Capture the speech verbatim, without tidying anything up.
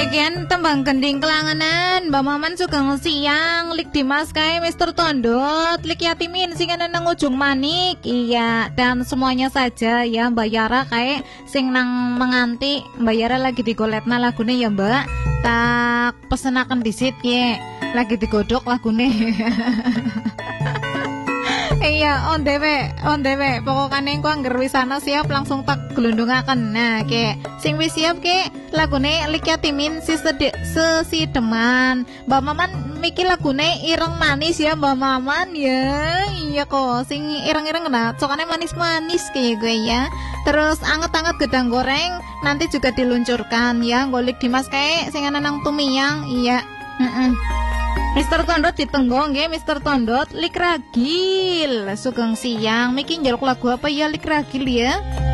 Ken tembang gending kelanganan Mbak Maman sugeng siang Lik Dimas kae Mister Tondot Lik Yatimin sing ana nang ujung manik. Iya, dan semuanya saja ya Mbak Yara kae sing nang menganti. Mbak Yara lagi digoletna lagune ya Mbak. Tak pesenaken disit ye. Lagi digodok lagune. Iya, on the way, on the way. Pokoknya aku anggar wisana siap langsung tak gelundungaken. Nah, ke sing wis siap ke lagune Lik Yatimin si sedi sesideman. Mbak Maman mikir lagune ireng manis ya Mbak Maman ya. Iya kok, sing ireng-ireng kena cokane manis-manis kayak gue ya. Terus anget-anget gedang goreng nanti juga diluncurkan ya. Golik Dimas kayak sing ana nang Tumiyang. Iya. Heeh. Mister Tondot ditenggong ya Mister Tondot Lik Ragil sugeng siang. Miki njaluk lagu apa ya Lik Ragil ya?